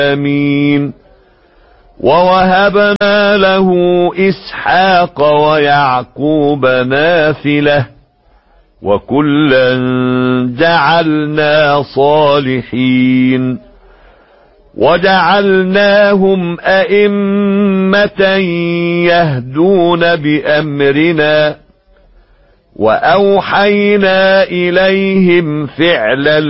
آمين. ووهبنا له إسحاق ويعقوب نافلة وكلا جعلنا صالحين وجعلناهم أئمة يهدون بأمرنا وأوحينا إليهم فعل